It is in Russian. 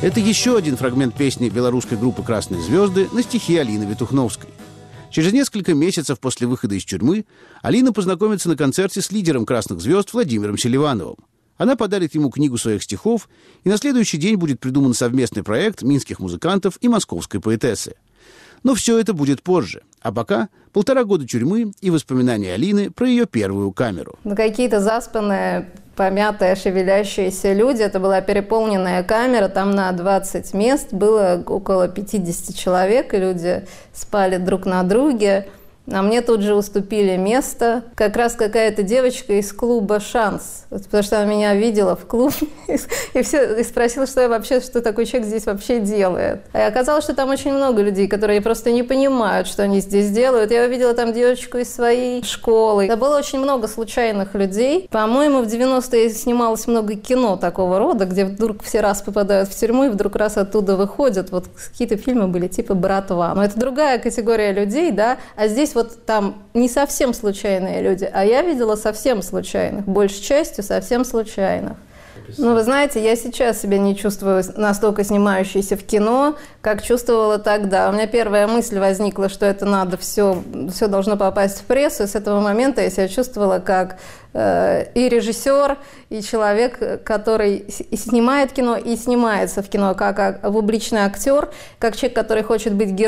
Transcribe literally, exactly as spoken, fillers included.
Это еще один фрагмент песни белорусской группы «Красные звезды» на стихи Алины Ветухновской. Через несколько месяцев после выхода из тюрьмы Алина познакомится на концерте с лидером «Красных звезд» Владимиром Селивановым. Она подарит ему книгу своих стихов, и на следующий день будет придуман совместный проект минских музыкантов и московской поэтессы. Но все это будет позже. А пока полтора года тюрьмы и воспоминания Алины про ее первую камеру. Ну, какие-то заспанные, помятые, шевелящиеся люди. Это была переполненная камера, там на двадцать мест было около пятидесяти человек, и люди спали друг на друге. А мне тут же уступили место. Как раз какая-то девочка из клуба «Шанс», потому что она меня видела в клубе и, все, и спросила, что я вообще, что такой человек здесь вообще делает. И оказалось, что там очень много людей, которые просто не понимают, что они здесь делают. Я увидела там девочку из своей школы. Да было очень много случайных людей. По-моему, в девяностые снималось много кино такого рода, где вдруг все раз попадают в тюрьму и вдруг раз оттуда выходят. Вот какие-то фильмы были типа «Братва». Но это другая категория людей, да, а здесь вот там не совсем случайные люди, а я видела совсем случайных, большей частью совсем случайных. Ну, вы знаете, я сейчас себя не чувствую настолько снимающейся в кино, как чувствовала тогда. У меня первая мысль возникла, что это надо все, все должно попасть в прессу, и с этого момента я себя чувствовала как э, и режиссер, и человек, который и снимает кино, и снимается в кино, как публичный актер, как человек, который хочет быть героем.